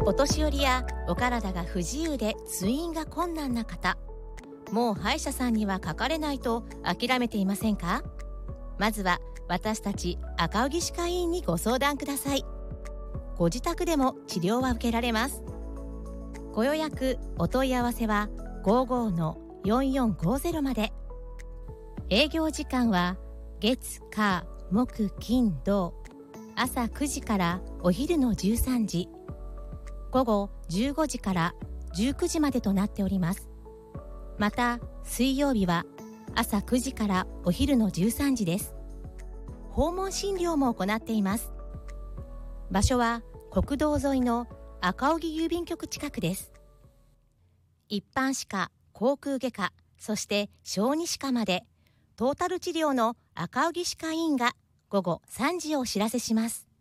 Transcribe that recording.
お年寄りやお体が不自由で通院が困難な方、もう歯医者さんにはかかれないと諦めていませんか？まずは私たち赤荻歯科医院にご相談ください。ご自宅でも治療は受けられます。ご予約お問い合わせは 55-4450 まで。営業時間は月火木金土、朝9時からお昼の13時、午後15時から19時までとなっております。また水曜日は朝9時からお昼の13時です。訪問診療も行っています。場所は国道沿いの赤荻郵便局近くです。一般歯科、口腔外科、そして小児歯科までトータル治療の赤荻歯科医院が午後3時をお知らせします。